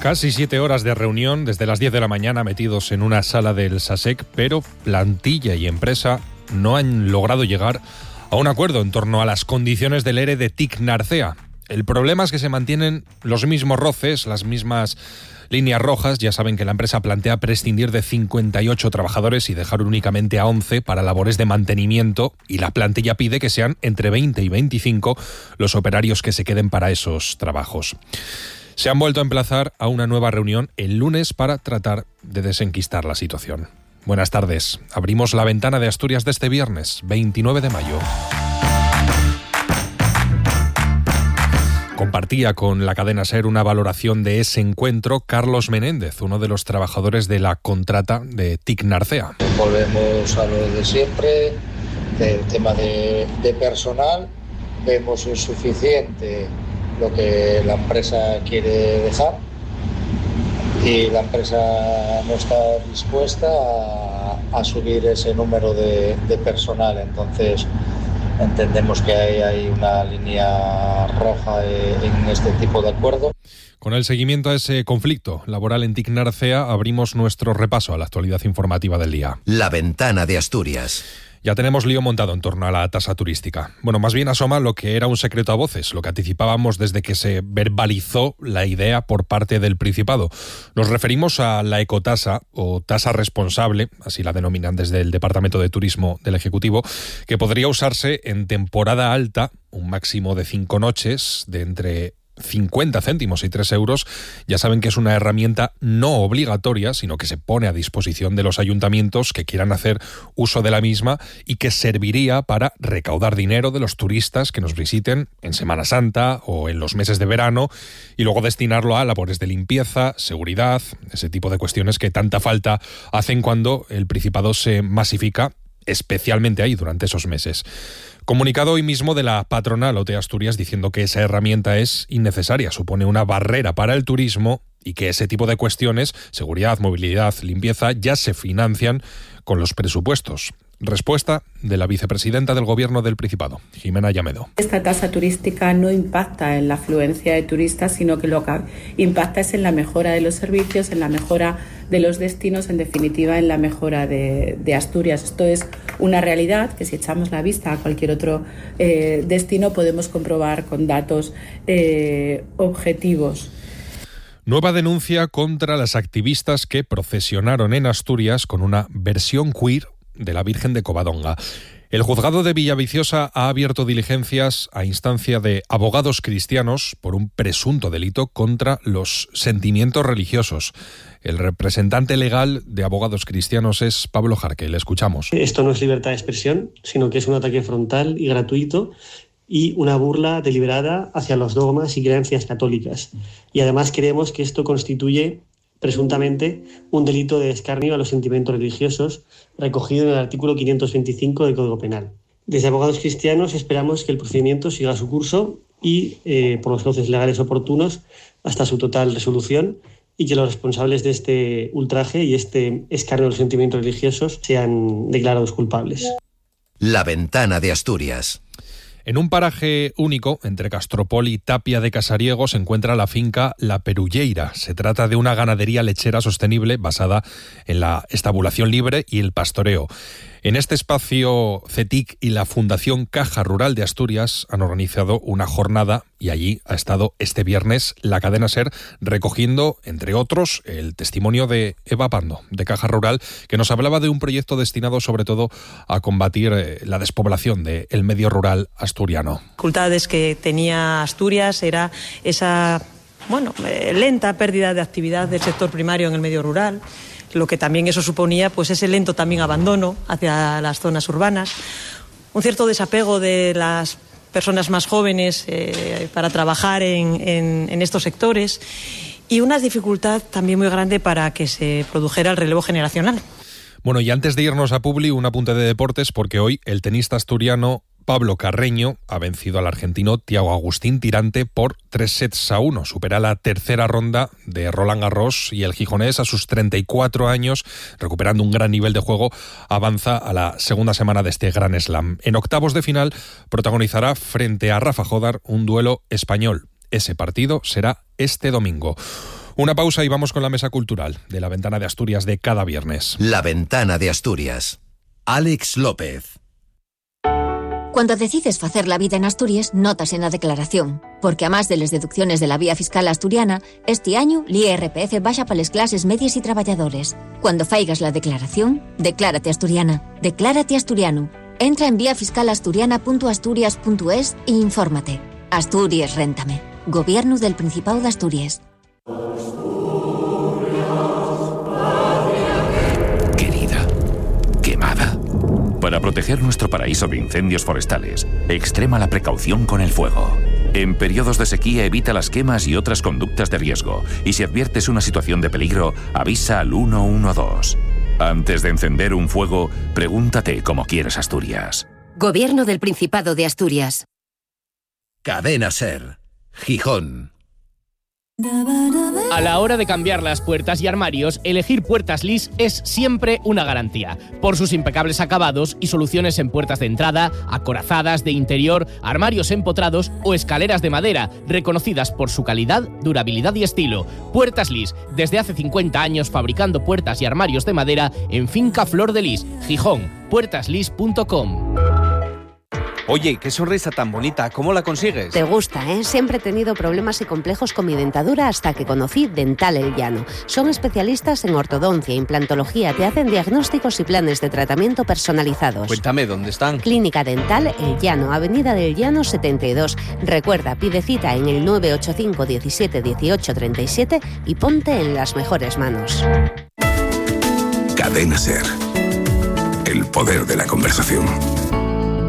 Casi 7 horas de reunión desde las 10 de la mañana metidos en una sala del SASEC, pero plantilla y empresa no han logrado llegar a un acuerdo en torno a las condiciones del ERE de TIC Narcea. El problema es que se mantienen los mismos roces, las mismas líneas rojas. Ya saben que la empresa plantea prescindir de 58 trabajadores y dejar únicamente a 11 para labores de mantenimiento, y la plantilla pide que sean entre 20 y 25 los operarios que se queden para esos trabajos. Se han vuelto a emplazar a una nueva reunión el lunes para tratar de desenquistar la situación. Buenas tardes. Abrimos la ventana de Asturias de este viernes, 29 de mayo. Compartía con la cadena SER una valoración de ese encuentro Carlos Menéndez, uno de los trabajadores de la contrata de TIC Narcea. Volvemos a lo de siempre, el tema de personal. Vemos insuficiente lo que la empresa quiere dejar y la empresa no está dispuesta a subir ese número de personal. Entonces entendemos que hay una línea roja en este tipo de acuerdo. Con el seguimiento a ese conflicto laboral en TIC Narcea abrimos nuestro repaso a la actualidad informativa del día. La ventana de Asturias. Ya tenemos lío montado en torno a la tasa turística. Bueno, más bien asoma lo que era un secreto a voces, lo que anticipábamos desde que se verbalizó la idea por parte del Principado. Nos referimos a la ecotasa o tasa responsable, así la denominan desde el Departamento de Turismo del Ejecutivo, que podría usarse en temporada alta, un máximo de 5 noches, de entre 50 céntimos y 3 euros. Ya saben que es una herramienta no obligatoria, sino que se pone a disposición de los ayuntamientos que quieran hacer uso de la misma y que serviría para recaudar dinero de los turistas que nos visiten en Semana Santa o en los meses de verano y luego destinarlo a labores de limpieza, seguridad, ese tipo de cuestiones que tanta falta hacen cuando el Principado se masifica, especialmente ahí durante esos meses. Comunicado hoy mismo de la patronal OT Asturias diciendo que esa herramienta es innecesaria, supone una barrera para el turismo y que ese tipo de cuestiones, seguridad, movilidad, limpieza, ya se financian con los presupuestos. Respuesta de la vicepresidenta del Gobierno del Principado, Jimena Llamedo. Esta tasa turística no impacta en la afluencia de turistas, sino que lo que impacta es en la mejora de los servicios, en la mejora de los destinos, en definitiva en la mejora de Asturias. Esto es una realidad que si echamos la vista a cualquier otro destino podemos comprobar con datos objetivos. Nueva denuncia contra las activistas que procesionaron en Asturias con una versión queer de la Virgen de Covadonga. El juzgado de Villaviciosa ha abierto diligencias a instancia de abogados cristianos por un presunto delito contra los sentimientos religiosos. El representante legal de abogados cristianos es Pablo Jarque. Le escuchamos. Esto no es libertad de expresión, sino que es un ataque frontal y gratuito y una burla deliberada hacia los dogmas y creencias católicas. Y además creemos que esto constituye presuntamente un delito de escarnio a los sentimientos religiosos recogido en el artículo 525 del Código Penal. Desde Abogados Cristianos esperamos que el procedimiento siga su curso y por los cauces legales oportunos hasta su total resolución y que los responsables de este ultraje y este escarnio a los sentimientos religiosos sean declarados culpables. La ventana de Asturias. En un paraje único, entre Castropol y Tapia de Casariego, se encuentra la finca La Perulleira. Se trata de una ganadería lechera sostenible basada en la estabulación libre y el pastoreo. En este espacio, CETIC y la Fundación Caja Rural de Asturias han organizado una jornada y allí ha estado este viernes la cadena SER recogiendo, entre otros, el testimonio de Eva Pando, de Caja Rural, que nos hablaba de un proyecto destinado sobre todo a combatir la despoblación del medio rural asturiano. Las dificultades que tenía Asturias era esa lenta pérdida de actividad del sector primario en el medio rural, lo que también eso suponía pues ese lento también abandono hacia las zonas urbanas, un cierto desapego de las personas más jóvenes para trabajar en estos sectores y una dificultad también muy grande para que se produjera el relevo generacional. Bueno, y antes de irnos a Publi, un apunte de deportes, porque hoy el tenista asturiano Pablo Carreño ha vencido al argentino Thiago Agustín Tirante por 3-1. Supera la tercera ronda de Roland Garros y el gijonés, a sus 34 años, recuperando un gran nivel de juego, avanza a la segunda semana de este Gran Slam. En octavos de final protagonizará frente a Rafa Jodar un duelo español. Ese partido será este domingo. Una pausa y vamos con la mesa cultural de La Ventana de Asturias de cada viernes. La Ventana de Asturias. Alex López. Cuando decides facer la vida en Asturias, notas en la declaración, porque a más de las deducciones de la vía fiscal asturiana, este año l'IRPF baixa para las clases medias y trabajadores. Cuando faigas la declaración, declárate asturiana, declárate asturiano. Entra en viafiscalasturiana.asturias.es e infórmate. Asturias Réntame. Gobierno del Principado de Asturias. Querida, quemada. Para proteger nuestro paraíso de incendios forestales, extrema la precaución con el fuego. En periodos de sequía evita las quemas y otras conductas de riesgo. Y si adviertes una situación de peligro, avisa al 112. Antes de encender un fuego, pregúntate cómo quieres Asturias. Gobierno del Principado de Asturias. Cadena SER. Gijón. A la hora de cambiar las puertas y armarios, elegir Puertas Lis es siempre una garantía, por sus impecables acabados y soluciones en puertas de entrada, acorazadas, de interior, armarios empotrados o escaleras de madera, reconocidas por su calidad, durabilidad y estilo. Puertas Lis, desde hace 50 años fabricando puertas y armarios de madera en Finca Flor de Lis, Gijón, puertaslis.com. Oye, qué sonrisa tan bonita, ¿cómo la consigues? Te gusta, ¿eh? Siempre he tenido problemas y complejos con mi dentadura hasta que conocí Dental El Llano. Son especialistas en ortodoncia e implantología, te hacen diagnósticos y planes de tratamiento personalizados. Cuéntame, ¿dónde están? Clínica Dental El Llano, Avenida del Llano 72. Recuerda, pide cita en el 985 17 18 37 y ponte en las mejores manos. Cadena SER. El poder de la conversación.